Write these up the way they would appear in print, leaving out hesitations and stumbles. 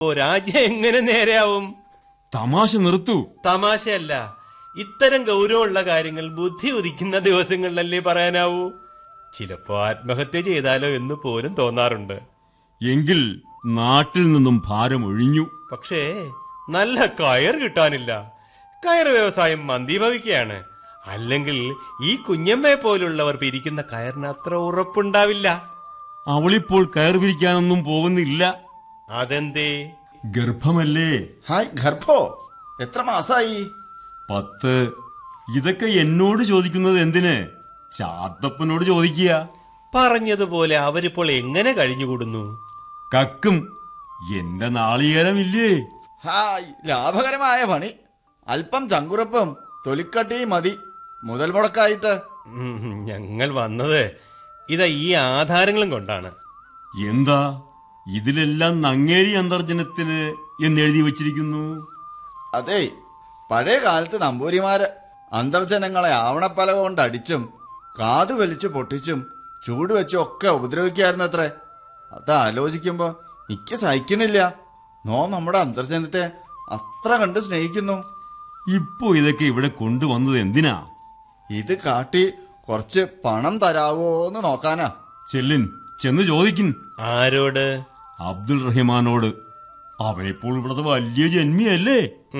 രാജ്യം എങ്ങനെ നേരെയാവും? തമാശ നിർത്തൂ. തമാശയല്ല, ഇത്തരം ഗൗരവമുള്ള കാര്യങ്ങൾ ബുദ്ധി ഉദിക്കുന്ന ദിവസങ്ങളിലല്ലേ പറയാനാവൂ. ചിലപ്പോ ആത്മഹത്യ ചെയ്താലോ എന്ന് പോലും തോന്നാറുണ്ട്. എങ്കിൽ നാട്ടിൽ നിന്നും ഭാരം ഒഴിഞ്ഞു. പക്ഷേ നല്ല കയർ കിട്ടാനില്ല. കയർ വ്യവസായം മന്ദീഭവിക്കുകയാണ്. അല്ലെങ്കിൽ ഈ കുഞ്ഞമ്മയെ പോലുള്ളവർ പിരിക്കുന്ന കയറിന് അത്ര ഉറപ്പുണ്ടാവില്ല. അവളിപ്പോൾ കയർ പിരിക്കാനൊന്നും പോകുന്നില്ല. അതെന്തേ? ഗർഭമല്ലേ. ഹായ്, ഗർഭോ? എത്ര മാസായി? 10. ഇതൊക്കെ എന്നോട് ചോദിക്കുന്നത് എന്തിന്? ചാത്തപ്പനോട് ചോദിക്കുക. പറഞ്ഞതുപോലെ അവരിപ്പോൾ എങ്ങനെ കഴിഞ്ഞുകൂടുന്നു? കക്കും. എന്റെ നാളികേരമില്ലേ? ഹായ്, ലാഭകരമായ പണി. അല്പം ചങ്കുറപ്പും തൊലിക്കട്ടിയും മതി മുതൽ മുടക്കായിട്ട്. ഞങ്ങൾ വന്നത് ഇതാ ഈ ആധാരങ്ങളും കൊണ്ടാണ്. എന്താ ഇതിലെല്ലാം നങ്ങേരി അന്തർജനത്തിന് എന്നെഴുതി വച്ചിരിക്കുന്നു? അതെ, പഴയ കാലത്ത് നമ്പൂരിമാര് അന്തർജനങ്ങളെ ആവണപ്പലക കൊണ്ട് അടിച്ചും കാതു വലിച്ചു പൊട്ടിച്ചും ചൂടുവെച്ചും ഒക്കെ ഉപദ്രവിക്കായിരുന്നത്രേ. അത് ആലോചിക്കുമ്പോ എനിക്ക് സഹിക്കണില്ല. നമ്മുടെ അന്തർജനത്തെ അത്ര കണ്ട് സ്നേഹിക്കുന്നു. ഇപ്പോ ഇതൊക്കെ ഇവിടെ കൊണ്ടുവന്നത് എന്തിനാ? ഇത് കാട്ടി കുറച്ച് പണം തരാവോന്ന് നോക്കാനാ. ചെല്ലിൻ, ചെന്ന് ചോദിക്കിൻ. ആരോട്? അബ്ദുൾ റഹ്മാനോട്. അവനിപ്പോൾ ഇവിടത്തെ വലിയ ജന്മിയല്ലേ.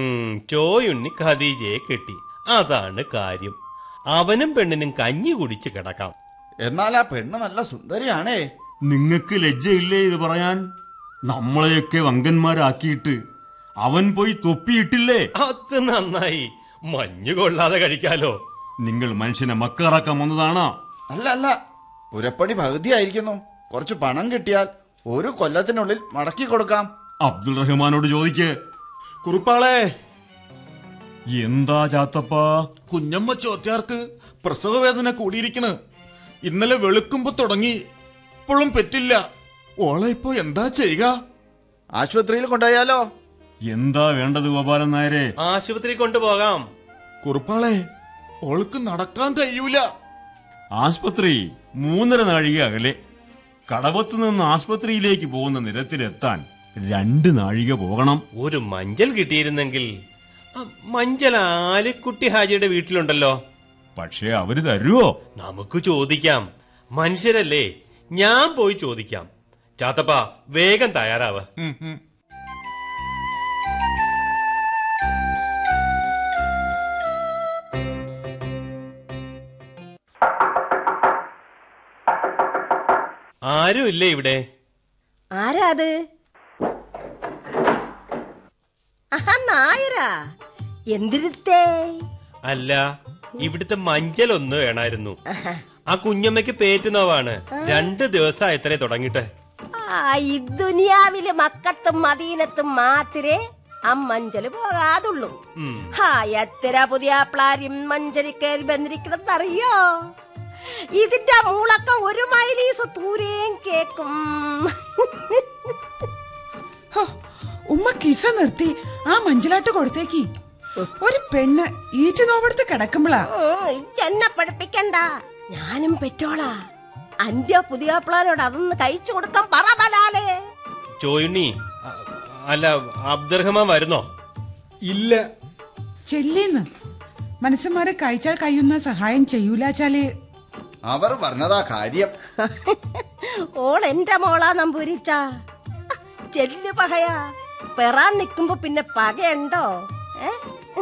ചോയുണ്ണി ഖദീജയെ കെട്ടി, അതാണ് കാര്യം. അവനും പെണ്ണിനും കഞ്ഞി കുടിച്ച് കിടക്കാം. എന്നാൽ ആ പെണ്ണ് നല്ല സുന്ദരിയാണേ. നിങ്ങക്ക് ലജ്ജയില്ലേ ഇത് പറയാൻ? നമ്മളെയൊക്കെ വങ്കന്മാരാക്കിയിട്ട് അവൻ പോയി തൊപ്പിയിട്ടില്ലേ? അത് നന്നായി. മഞ്ഞു കൊള്ളാതെ കഴിക്കാലോ. നിങ്ങൾ മനുഷ്യനെ മക്കാറാക്കാൻ വന്നതാണോ? അല്ല അല്ല, പുരപ്പണി പകുതിയായിരിക്കുന്നു. കുറച്ച് പണം കിട്ടിയാൽ 1 കൊല്ലത്തിനുള്ളിൽ മടക്കി കൊടുക്കാം. അബ്ദുൾ റഹ്മാനോട് ചോദിക്ക്. കുറുപ്പാളെ, എന്താ ചാത്തപ്പ? കുഞ്ഞമ്മ ചോറ്റാർക്ക് പ്രസവവേദന കൂടിയിരിക്കണ്. ഇന്നലെ വെളുക്കുമ്പോ തുടങ്ങി, ഇപ്പോഴും പറ്റില്ല. ഓളെ ഇപ്പൊ എന്താ ചെയ്യുക? ആശുപത്രിയിൽ കൊണ്ടുപോയാലോ? എന്താ വേണ്ടത് ഗോപാലൻ നായരെ? ആശുപത്രി കൊണ്ടുപോകാം. കുറുപ്പാളെ, ഓൾക്ക് നടക്കാൻ കഴിയൂല. ആസ്പത്രി 3.5 നാഴിക അകലെ. കടവത്ത് നിന്ന് ആസ്പത്രിയിലേക്ക് പോകുന്ന നിരത്തിലെത്താൻ 2 നാഴിക പോകണം. ഒരു മഞ്ചൽ കിട്ടിയിരുന്നെങ്കിൽ. മഞ്ചൽ ആലിക്കുട്ടി ഹാജിയുടെ വീട്ടിലുണ്ടല്ലോ. പക്ഷേ അവര് തരുവോ? നമുക്ക് ചോദിക്കാം. മനുഷ്യരല്ലേ, ഞാൻ പോയി ചോദിക്കാം. ചാത്തപ്പ, വേഗം തയ്യാറാവ്. ആരും ഇല്ലേ ഇവിടെ? ആരാ അത്? നായരാ, എന്തിരുത്തേ? അല്ല, ഇവിടുത്തെ മഞ്ചൽ ഒന്ന് വേണമായിരുന്നു. ആ കുഞ്ഞമ്മയ്ക്ക് പേറ്റുന്നവാണ്. 2 ദിവസം എത്ര തുടങ്ങിട്ട്. ഈ ദുനിയാവില് മക്കത്തും മദീനത്തും മാത്രമേ ആ മഞ്ചല് പോകാതുള്ളൂ. എത്ര പുതിയ പ്ലാരും മഞ്ചലി കയറി ബന്ധിരിക്കണമെന്നറിയോ? ഇതിന്റെ മൂളക്കം 1 മൈലീസ് ദൂരേം കേക്കും. ഉമ്മ കിസ നിർത്തി ആ മഞ്ചലാട്ട് കൊടുത്തേക്ക്. ഒരു പെണ്ണ് ഈറ്റുനോവടുത്ത് കിടക്കുമ്പോളാ. എന്നെ പഠിപ്പിക്കണ്ട, ഞാനും പെറ്റോളാ. അന്റെ പുതിയ പ്ലാനോട് അതൊന്ന് കഴിച്ചു കൊടുക്കാൻ പറ ബലാലേ. ചോയുണ്ണി, അല്ല അബ്ദുറഹ്മാൻ വരുന്നോ? ഇല്ല. ചെല്ലിന്ന് മനസ്സന്മാരെ കഴിച്ചാൽ കഴിയുന്ന സഹായം ചെയ്യൂലാച്ചാല്. അവർ പറഞ്ഞതാ കാര്യം. ഓൾ എന്റെ മോളാ നമ്പൂരിച്ച. ചെല്ലു പകയാ. പെറാൻ നിക്കുമ്പോ പിന്നെ പകയുണ്ടോ?